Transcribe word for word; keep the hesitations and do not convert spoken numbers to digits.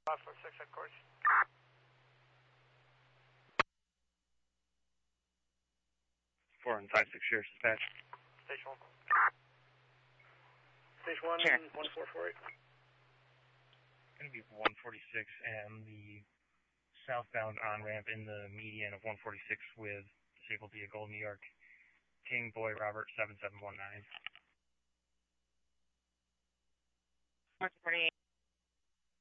Oslo six at course. Four and five six here, dispatch. Station one. Station one, Sure. one four four eight. Going to be one forty-six and the southbound on-ramp in the median of one forty-six with disabled vehicle, New York, King Boy Robert seven seven one nine. one forty-eight.